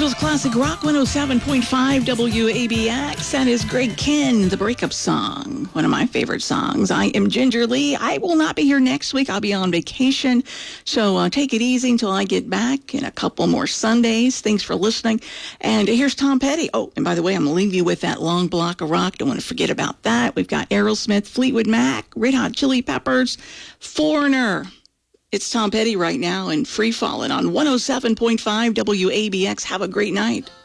Clarksville's Classic Rock 107.5 WABX. That is Greg Kihn, The Breakup Song, one of my favorite songs. I am Ginger Lee. I will not be here next week. I'll be on vacation. So take it easy until I get back in a couple more Sundays. Thanks for listening. And here's Tom Petty. Oh, and by the way, I'm going to leave you with that long block of rock. Don't want to forget about that. We've got Aerosmith, Fleetwood Mac, Red Hot Chili Peppers, Foreigner. It's Tom Petty right now and Free Fallin' on 107.5 WABX. Have a great night.